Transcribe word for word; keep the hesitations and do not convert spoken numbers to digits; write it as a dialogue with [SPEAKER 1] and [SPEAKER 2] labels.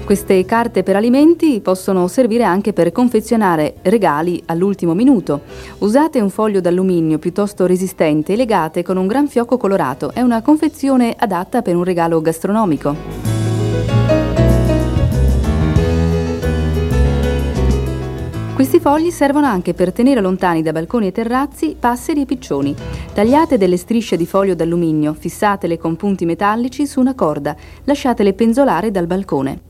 [SPEAKER 1] Queste carte per alimenti possono servire anche per confezionare regali all'ultimo minuto. Usate un foglio d'alluminio piuttosto resistente e legate con un gran fiocco colorato. È una confezione adatta per un regalo gastronomico. Questi fogli servono anche per tenere lontani da balconi e terrazzi passeri e piccioni. Tagliate delle strisce di foglio d'alluminio, fissatele con punti metallici su una corda, lasciatele penzolare dal balcone.